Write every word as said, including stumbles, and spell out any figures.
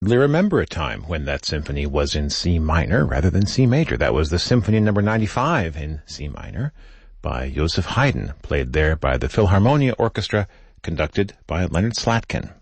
remember a time when that symphony was in C minor rather than C major. That was the Symphony number ninety-five in C minor by Joseph Haydn, played there by the Philharmonia Orchestra, conducted by Leonard Slatkin.